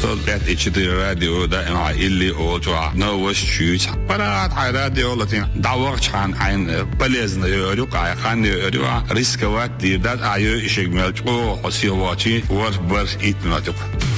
Så det är inte det radio där en illi och så något skjut. Bara att radio latin. Dawar chan ein полезно говорю, kan говорю, рисковать, det är ju inte möjligt och så vad det var itnat.